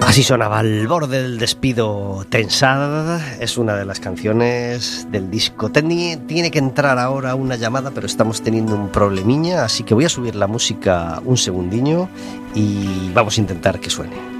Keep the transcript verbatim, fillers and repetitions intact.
Así sonaba Al borde del despido, Tensad. Es una de las canciones del disco. Tiene, tiene que entrar ahora una llamada, pero estamos teniendo un problemiña, así que voy a subir la música un segundiño y vamos a intentar que suene.